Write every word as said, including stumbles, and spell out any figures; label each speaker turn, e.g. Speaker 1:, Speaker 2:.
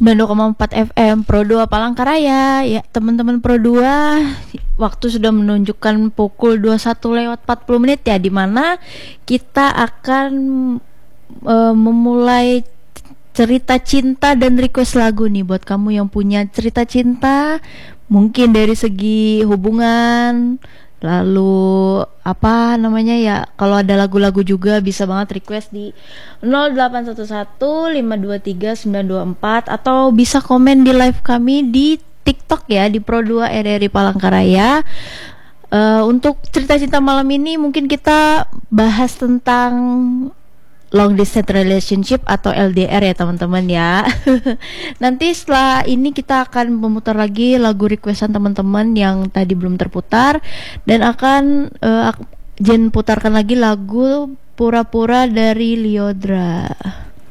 Speaker 1: sembilan puluh dua koma empat F M Pro dua Palangkaraya. Ya, teman-teman Pro dua, waktu sudah menunjukkan pukul dua puluh satu lewat empat puluh menit ya, dimana kita akan uh, memulai cerita cinta dan request lagu nih buat kamu yang punya cerita cinta, mungkin dari segi hubungan, lalu apa namanya ya, kalau ada lagu-lagu juga bisa banget request di nol delapan satu satu lima dua tiga sembilan dua empat, atau bisa komen di live kami di TikTok ya, di Pro dua R R I Palangkaraya. Uh, untuk cerita cinta malam ini mungkin kita bahas tentang long distance relationship atau L D R ya teman-teman ya. Nanti setelah ini kita akan memutar lagi lagu requestan teman-teman yang tadi belum terputar, dan akan uh, Jen putarkan lagi lagu Pura-Pura dari Lyodra.